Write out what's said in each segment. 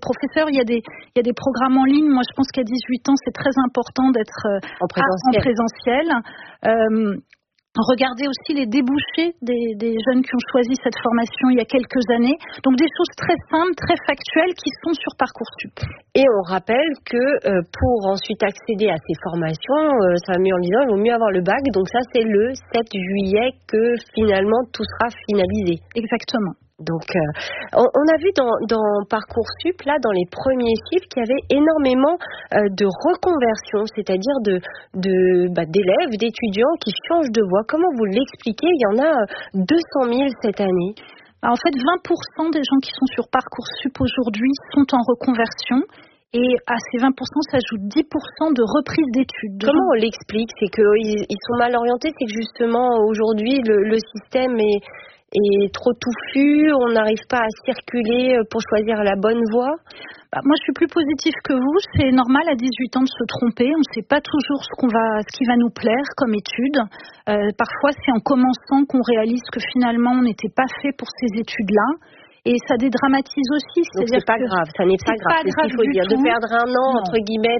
professeurs. Il y a des programmes en ligne. Moi, je pense qu'à 18 ans, c'est très important d'être en présentiel. Regardez aussi les débouchés des jeunes qui ont choisi cette formation il y a quelques années. Donc des choses très simples, très factuelles qui sont sur Parcoursup. Et on rappelle que pour ensuite accéder à ces formations, ça va mieux en disant, il vaut mieux avoir le bac. Donc ça, c'est le 7 juillet que finalement tout sera finalisé. Exactement. Donc, on a vu dans Parcoursup, là, dans les premiers chiffres, qu'il y avait énormément de reconversion, c'est-à-dire d'élèves, d'étudiants qui changent de voie. Comment vous l'expliquez? Il y en a 200 000 cette année. En fait, 20% des gens qui sont sur Parcoursup aujourd'hui sont en reconversion. Et à ces 20% s'ajoutent 10% de reprise d'études. Comment on l'explique? C'est qu'ils sont mal orientés? C'est que justement, aujourd'hui, le système est trop touffu, on n'arrive pas à circuler pour choisir la bonne voie? Moi, je suis plus positive que vous. C'est normal à 18 ans de se tromper. On ne sait pas toujours ce qui va nous plaire comme étude. Parfois, c'est en commençant qu'on réalise que finalement, on n'était pas fait pour ces études-là. Et ça dédramatise aussi. Donc c'est pas grave, ça n'est pas grave. C'est ce qu'il faut dire. De perdre un an, entre guillemets,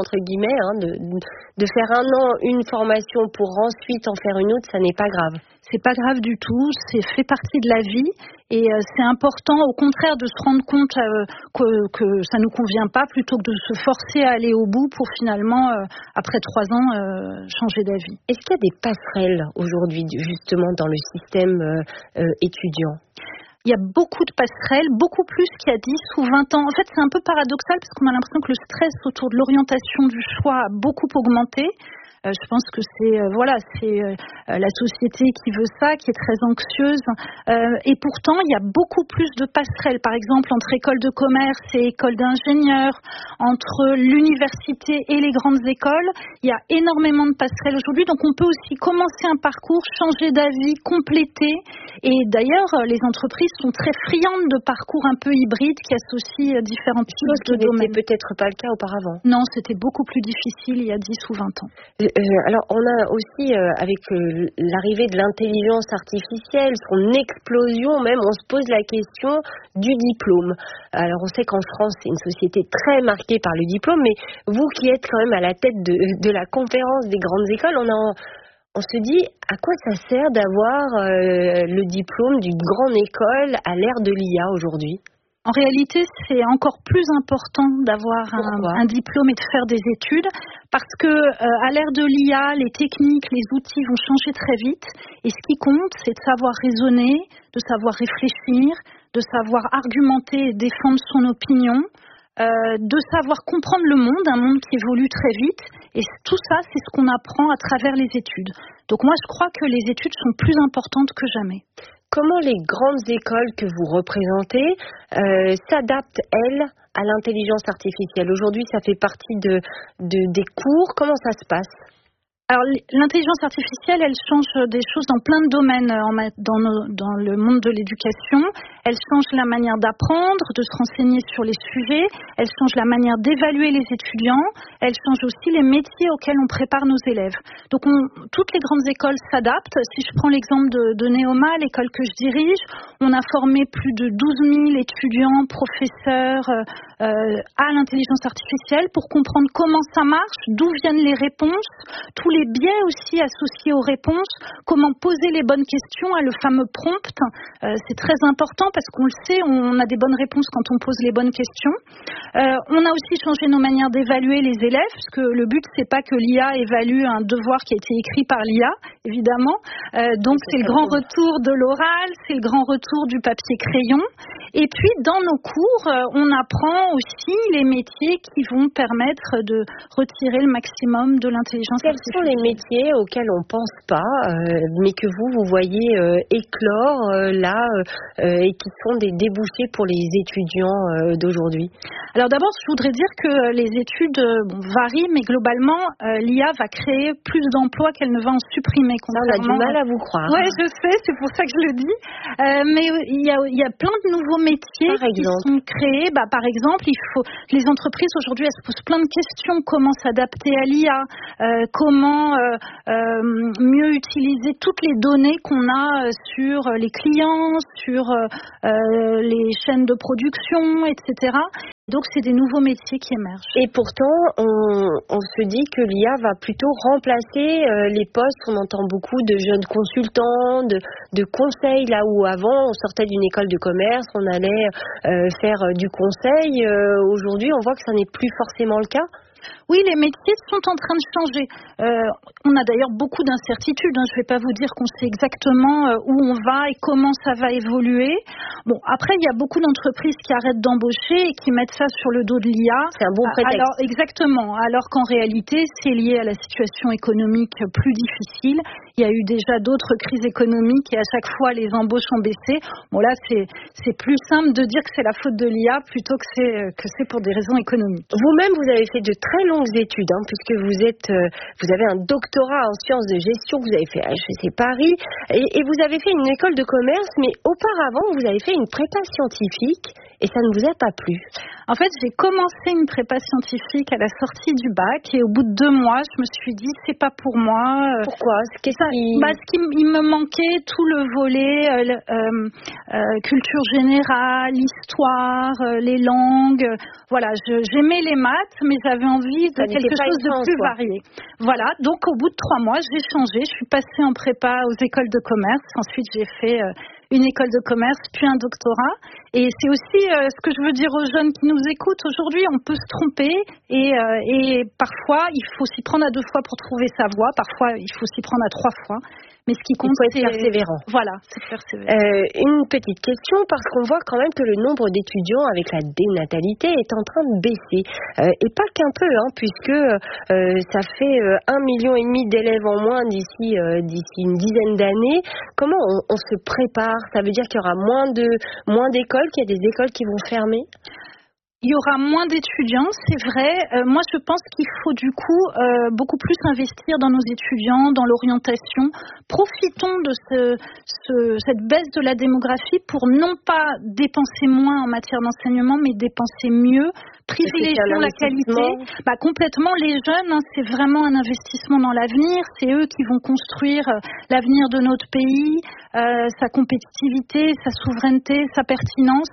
de faire un an une formation pour ensuite en faire une autre, ça n'est pas grave. C'est pas grave du tout, c'est fait partie de la vie et c'est important au contraire de se rendre compte que ça nous convient pas plutôt que de se forcer à aller au bout pour finalement, après 3 ans, changer d'avis. Est-ce qu'il y a des passerelles aujourd'hui justement dans le système étudiant? Il y a beaucoup de passerelles, beaucoup plus qu'il y a 10 ou 20 ans. En fait, c'est un peu paradoxal parce qu'on a l'impression que le stress autour de l'orientation du choix a beaucoup augmenté. Je pense que c'est la société qui veut ça, qui est très anxieuse. Et pourtant, il y a beaucoup plus de passerelles. Par exemple, entre école de commerce et école d'ingénieurs, entre l'université et les grandes écoles, il y a énormément de passerelles aujourd'hui. Donc, on peut aussi commencer un parcours, changer d'avis, compléter. Et d'ailleurs, les entreprises sont très friandes de parcours un peu hybrides qui associent différents types de domaines. C'était peut-être pas le cas auparavant. Non, c'était beaucoup plus difficile il y a 10 ou 20 ans. Alors, on a aussi, avec l'arrivée de l'intelligence artificielle, son explosion même, on se pose la question du diplôme. Alors, on sait qu'en France, c'est une société très marquée par le diplôme, mais vous qui êtes quand même à la tête de la conférence des grandes écoles, on se dit à quoi ça sert d'avoir le diplôme d'une grande école à l'ère de l'IA aujourd'hui? En réalité, c'est encore plus important d'avoir un diplôme et de faire des études parce que à l'ère de l'IA, les techniques, les outils vont changer très vite et ce qui compte, c'est de savoir raisonner, de savoir réfléchir, de savoir argumenter et défendre son opinion, de savoir comprendre le monde, un monde qui évolue très vite et tout ça, c'est ce qu'on apprend à travers les études. Donc moi, je crois que les études sont plus importantes que jamais. Comment les grandes écoles que vous représentez s'adaptent, elles, à l'intelligence artificielle? Aujourd'hui, ça fait partie des cours. Comment ça se passe? Alors, l'intelligence artificielle, elle change des choses dans plein de domaines dans le monde de l'éducation. Elle change la manière d'apprendre, de se renseigner sur les sujets. Elle change la manière d'évaluer les étudiants. Elle change aussi les métiers auxquels on prépare nos élèves. Donc, toutes les grandes écoles s'adaptent. Si je prends l'exemple de Neoma, l'école que je dirige, on a formé plus de 12 000 étudiants, professeurs à l'intelligence artificielle pour comprendre comment ça marche, d'où viennent les réponses, tous les biais aussi associés aux réponses, comment poser les bonnes questions, le fameux prompt. C'est très important parce qu'on le sait, on a des bonnes réponses quand on pose les bonnes questions. On a aussi changé nos manières d'évaluer les élèves, parce que le but, c'est pas que l'IA évalue un devoir qui a été écrit par l'IA, évidemment. Donc, c'est le grand retour de l'oral, c'est le grand retour du papier-crayon. Et puis, dans nos cours, on apprend aussi les métiers qui vont permettre de retirer le maximum de l'intelligence artificielle. Quels sont les métiers auxquels on ne pense pas, mais que vous voyez éclore là, et qui sont des débouchés pour les étudiants d'aujourd'hui? Alors d'abord, je voudrais dire que les études varient, mais globalement, l'IA va créer plus d'emplois qu'elle ne va en supprimer. On a du mal à vous croire. Oui, je sais, c'est pour ça que je le dis. Mais il y a plein de nouveaux métiers qui sont créés. Par exemple, les entreprises aujourd'hui, elles se posent plein de questions. Comment s'adapter à l'IA? Comment mieux utiliser toutes les données qu'on a sur les clients, sur les chaînes de production, etc. Donc, c'est des nouveaux métiers qui émergent. Et pourtant, on se dit que l'IA va plutôt remplacer les postes. On entend beaucoup de jeunes consultants, de conseils, là où avant, on sortait d'une école de commerce, on allait faire du conseil. Aujourd'hui, on voit que ça n'est plus forcément le cas. Oui, les métiers sont en train de changer. On a d'ailleurs beaucoup d'incertitudes. Je ne vais pas vous dire qu'on sait exactement où on va et comment ça va évoluer. Bon, après, il y a beaucoup d'entreprises qui arrêtent d'embaucher et qui mettent ça sur le dos de l'IA. C'est un bon prétexte. Alors, exactement. Alors qu'en réalité, c'est lié à la situation économique plus difficile. Il y a eu déjà d'autres crises économiques et à chaque fois, les embauches ont baissé. Bon, là, c'est plus simple de dire que c'est la faute de l'IA plutôt que c'est pour des raisons économiques. Vous-même, vous avez fait de très longues études, puisque vous avez un doctorat en sciences de gestion que vous avez fait à HEC Paris, et vous avez fait une école de commerce, mais auparavant, vous avez fait une prépa scientifique, et ça ne vous a pas plu. En fait, j'ai commencé une prépa scientifique à la sortie du bac, et au bout de 2 mois, je me suis dit, c'est pas pour moi. Pourquoi? Il me manquait tout le volet culture générale, histoire, les langues. Voilà, j'aimais les maths, mais j'avais envie de quelque chose de plus varié. Voilà, donc au bout de 3 mois, j'ai changé. Je suis passée en prépa aux écoles de commerce. Ensuite, j'ai fait une école de commerce, puis un doctorat. Et c'est aussi ce que je veux dire aux jeunes qui nous écoutent. Aujourd'hui, on peut se tromper et parfois, il faut s'y prendre à 2 fois pour trouver sa voie. Parfois, il faut s'y prendre à 3 fois. Mais ce qui compte, c'est persévérant. Voilà, c'est persévérant. Une petite question, parce qu'on voit quand même que le nombre d'étudiants avec la dénatalité est en train de baisser. Et pas qu'un peu, puisque ça fait 1,5 million d'élèves en moins d'ici une dizaine d'années. Comment on se prépare? Ça veut dire qu'il y aura moins d'écoles, qu'il y a des écoles qui vont fermer? Il y aura moins d'étudiants, c'est vrai. Moi, je pense qu'il faut du coup beaucoup plus investir dans nos étudiants, dans l'orientation. Profitons de cette baisse de la démographie pour non pas dépenser moins en matière d'enseignement, mais dépenser mieux. Privilégions la qualité. Complètement, les jeunes, c'est vraiment un investissement dans l'avenir. C'est eux qui vont construire l'avenir de notre pays, sa compétitivité, sa souveraineté, sa pertinence.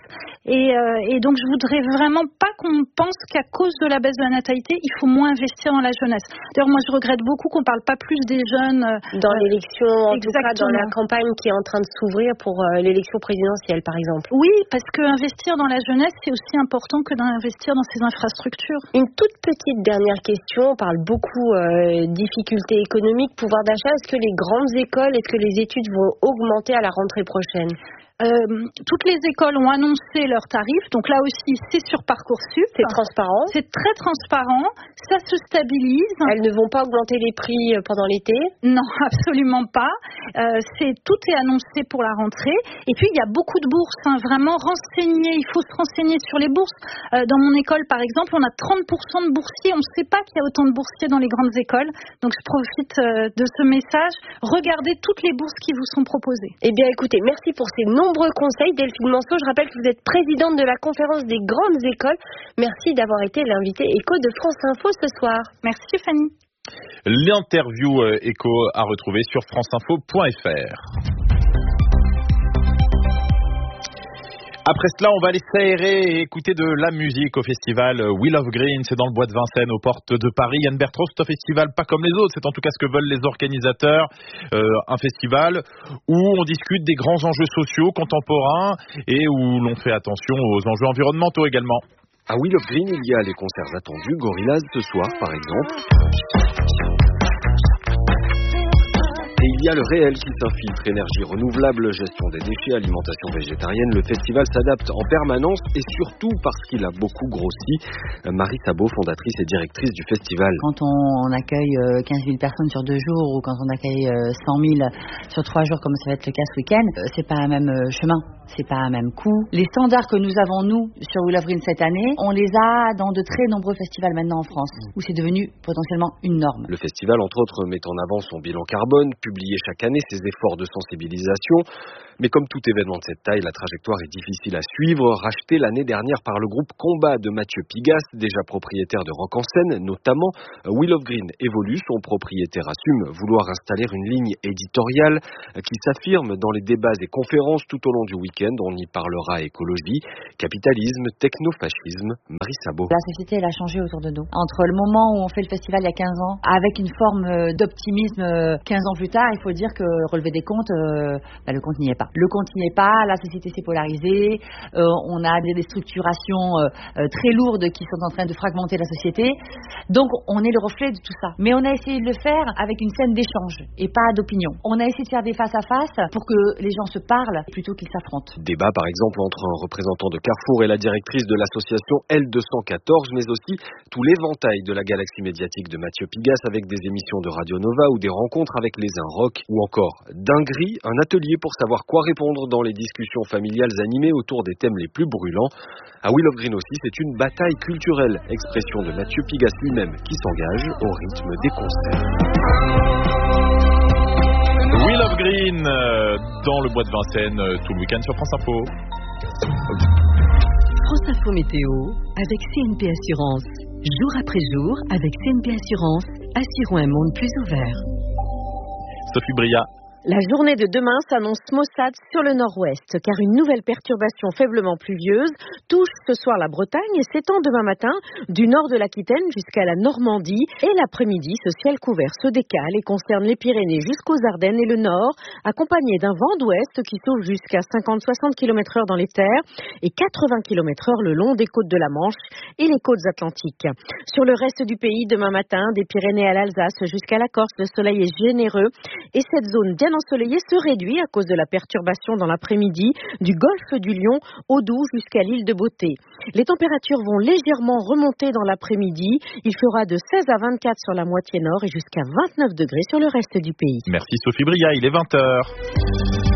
Et donc, je voudrais vraiment pas qu'on pense qu'à cause de la baisse de la natalité, il faut moins investir dans la jeunesse. D'ailleurs, moi, je regrette beaucoup qu'on parle pas plus des jeunes. Dans l'élection, en tout cas dans la campagne qui est en train de s'ouvrir pour l'élection présidentielle, par exemple. Oui, parce que investir dans la jeunesse, c'est aussi important que d'investir dans ces infrastructures. Une toute petite dernière question. On parle beaucoup difficultés économiques, pouvoir d'achat. Est-ce que les grandes écoles, est-ce que les études vont augmenter à la rentrée prochaine? Toutes les écoles ont annoncé leurs tarifs, donc là aussi c'est sur Parcoursup. C'est transparent. C'est très transparent, ça se stabilise. Elles ne vont pas augmenter les prix pendant l'été? Non, absolument pas. Tout est annoncé pour la rentrée. Et puis il y a beaucoup de bourses, vraiment il faut se renseigner sur les bourses. Dans mon école par exemple, on a 30% de boursiers, on ne sait pas qu'il y a autant de boursiers dans les grandes écoles. Donc je profite de ce message, regardez toutes les bourses qui vous sont proposées. Eh bien écoutez, merci pour ces nombreux conseils, Delphine Manceau. Je rappelle que vous êtes présidente de la conférence des grandes écoles. Merci d'avoir été l'invitée éco de France Info ce soir. Merci Fanny. L'interview éco à retrouver sur franceinfo.fr. Après cela, on va aller s'aérer et écouter de la musique au festival We Love Green. C'est dans le bois de Vincennes, aux portes de Paris. Yann Bertrand, c'est un festival pas comme les autres. C'est en tout cas ce que veulent les organisateurs. Un festival où on discute des grands enjeux sociaux contemporains et où l'on fait attention aux enjeux environnementaux également. À We Love Green, il y a les concerts attendus. Gorillaz ce soir, par exemple. Et il y a le réel qui s'infiltre, énergie renouvelable, gestion des déchets, alimentation végétarienne. Le festival s'adapte en permanence et surtout parce qu'il a beaucoup grossi. Marie Sabot, fondatrice et directrice du festival. Quand on accueille 15 000 personnes sur 2 jours ou quand on accueille 100 000 sur 3 jours comme ça va être le cas ce week-end, c'est pas un même chemin, c'est pas un même coût. Les standards que nous avons nous sur We Love Green cette année, on les a dans de très nombreux festivals maintenant en France où c'est devenu potentiellement une norme. Le festival entre autres met en avant son bilan carbone, publier chaque année ses efforts de sensibilisation. Mais comme tout événement de cette taille, la trajectoire est difficile à suivre. Racheté l'année dernière par le groupe Combat de Mathieu Pigasse, déjà propriétaire de Rock en Seine, notamment, Wheel of Green évolue. Son propriétaire assume vouloir installer une ligne éditoriale qui s'affirme dans les débats et conférences tout au long du week-end. On y parlera écologie, capitalisme, technofascisme. Marie Sabot. La société, elle a changé autour de nous. Entre le moment où on fait le festival il y a 15 ans, avec une forme d'optimisme 15 ans plus tard, il faut dire que relever des comptes, le compte n'y est pas. Le compte n'y est pas, la société s'est polarisée, on a des structurations très lourdes qui sont en train de fragmenter la société. Donc on est le reflet de tout ça. Mais on a essayé de le faire avec une scène d'échange et pas d'opinion. On a essayé de faire des face-à-face pour que les gens se parlent plutôt qu'ils s'affrontent. Débat par exemple entre un représentant de Carrefour et la directrice de l'association L214, mais aussi tout l'éventail de la galaxie médiatique de Mathieu Pigasse avec des émissions de Radio Nova ou des rencontres avec les Inrock ou encore Dinguerie, un atelier pour savoir quoi répondre dans les discussions familiales animées autour des thèmes les plus brûlants. À Wheel of Green aussi, c'est une bataille culturelle, expression de Mathieu Pigasse lui-même qui s'engage au rythme des concerts. Wheel of Green dans le bois de Vincennes tout le week-end sur France Info. France Info Météo avec CNP Assurance. Jour après jour, avec CNP Assurance, assurons un monde plus ouvert. Sophie Bria. La journée de demain s'annonce maussade sur le nord-ouest, car une nouvelle perturbation faiblement pluvieuse touche ce soir la Bretagne et s'étend demain matin du nord de l'Aquitaine jusqu'à la Normandie. Et l'après-midi, ce ciel couvert se décale et concerne les Pyrénées jusqu'aux Ardennes et le nord, accompagné d'un vent d'ouest qui souffle jusqu'à 50-60 km/h dans les terres et 80 km/h le long des côtes de la Manche et les côtes atlantiques. Sur le reste du pays, demain matin, des Pyrénées à l'Alsace jusqu'à la Corse, le soleil est généreux et cette zone bien ensoleillé se réduit à cause de la perturbation dans l'après-midi du golfe du Lion au Doubs jusqu'à l'île de Beauté. Les températures vont légèrement remonter dans l'après-midi. Il fera de 16 à 24 sur la moitié nord et jusqu'à 29 degrés sur le reste du pays. Merci Sophie Bria, il est 20h.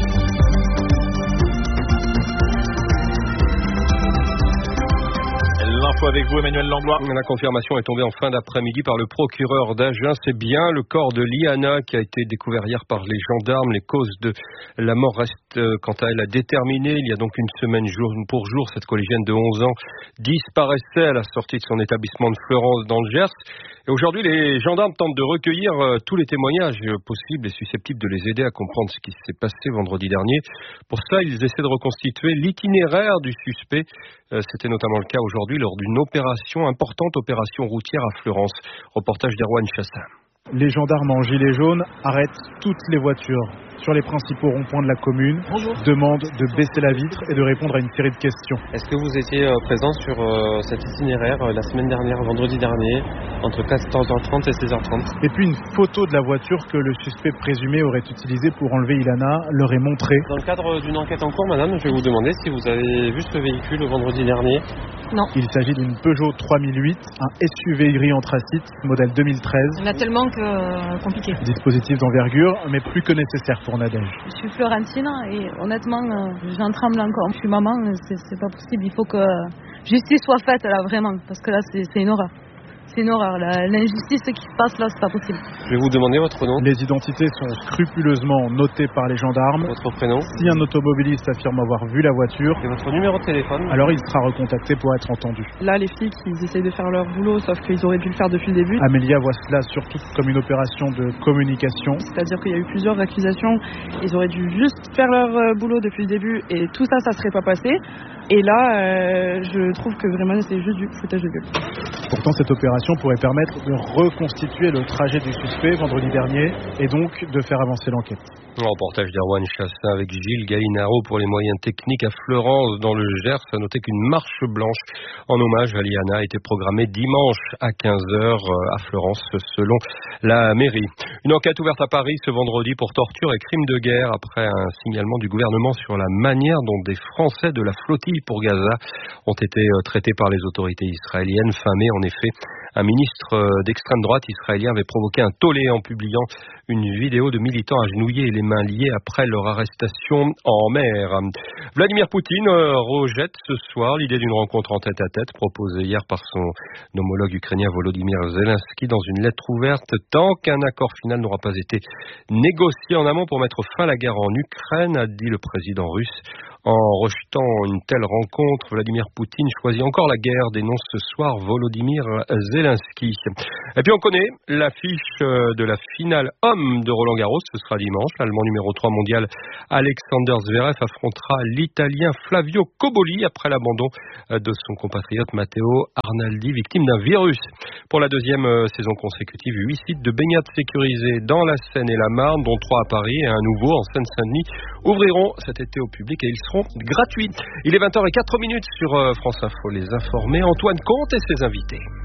L'info avec vous, Emmanuel Langlois. La confirmation est tombée en fin d'après-midi par le procureur d'Agen. C'est bien le corps de Liana qui a été découvert hier par les gendarmes. Les causes de la mort restent quant à elle à déterminer. Il y a donc une semaine jour pour jour, cette collégienne de 11 ans disparaissait à la sortie de son établissement de Fleurance dans le Gers. Et aujourd'hui, les gendarmes tentent de recueillir tous les témoignages possibles et susceptibles de les aider à comprendre ce qui s'est passé vendredi dernier. Pour ça, ils essaient de reconstituer l'itinéraire du suspect. C'était notamment le cas aujourd'hui lors d'une importante opération routière à Fleurance. Reportage d'Erwan Chassin. Les gendarmes en gilet jaune arrêtent toutes les voitures sur les principaux ronds-points de la commune. Bonjour. Demandent de baisser la vitre et de répondre à une série de questions. Est-ce que vous étiez présent sur cet itinéraire la semaine dernière, vendredi dernier, entre 14h30 et 16h30 ? Et puis une photo de la voiture que le suspect présumé aurait utilisée pour enlever Ilana leur est montrée. Dans le cadre d'une enquête en cours, madame, je vais vous demander si vous avez vu ce véhicule le vendredi dernier. Non. Il s'agit d'une Peugeot 3008, un SUV gris anthracite, modèle 2013. On a tellement que compliqué. Dispositif d'envergure, mais plus que nécessaire pour Nadège. Je suis Florentine et honnêtement, j'en tremble encore. Je suis maman, c'est pas possible. Il faut que justice soit faite là, vraiment, parce que là, c'est une horreur. C'est une horreur. L'injustice qui se passe là, c'est pas possible. Je vais vous demander votre nom. Les identités sont scrupuleusement notées par les gendarmes. Votre prénom. Si un automobiliste affirme avoir vu la voiture, et votre numéro de téléphone, alors il sera recontacté pour être entendu. Là, les flics, ils essayent de faire leur boulot, sauf qu'ils auraient dû le faire depuis le début. Amélia voit cela surtout comme une opération de communication. C'est-à-dire qu'il y a eu plusieurs accusations. Ils auraient dû juste faire leur boulot depuis le début et tout ça, ça serait pas passé. Et là, je trouve que vraiment, c'est juste du foutage de gueule. Pourtant, cette opération pourrait permettre de reconstituer le trajet du suspect vendredi dernier et donc de faire avancer l'enquête. Un reportage d'Erwan Chassin avec Gilles Gallinaro pour les moyens techniques à Fleurance dans le Gers. À noter qu'une marche blanche en hommage à Liana a été programmée dimanche à 15h à Fleurance selon la mairie. Une enquête ouverte à Paris ce vendredi pour torture et crimes de guerre après un signalement du gouvernement sur la manière dont des Français de la flottille pour Gaza ont été traités par les autorités israéliennes. Fin mai, en effet, Un ministre d'extrême droite israélien avait provoqué un tollé en publiant une vidéo de militants agenouillés et les mains liées après leur arrestation en mer. Vladimir Poutine rejette ce soir l'idée d'une rencontre en tête-à-tête proposée hier par son homologue ukrainien Volodymyr Zelensky dans une lettre ouverte tant qu'un accord final n'aura pas été négocié en amont pour mettre fin à la guerre en Ukraine, a dit le président russe. En rejetant une telle rencontre, Vladimir Poutine choisit encore la guerre, dénonce ce soir Volodymyr Zelensky. Et puis on connaît l'affiche de la finale homme de Roland Garros, ce sera dimanche. L'Allemand numéro 3 mondial Alexander Zverev affrontera l'Italien Flavio Cobolli après l'abandon de son compatriote Matteo Arnaldi, victime d'un virus. Pour la deuxième saison consécutive, 8 sites de baignade sécurisés dans la Seine-et-la-Marne, dont 3 à Paris et un nouveau en Seine-Saint-Denis, ouvriront cet été au public et ils seront gratuits. Il est 20h04 sur France Info. Les informés, Antoine Comte et ses invités.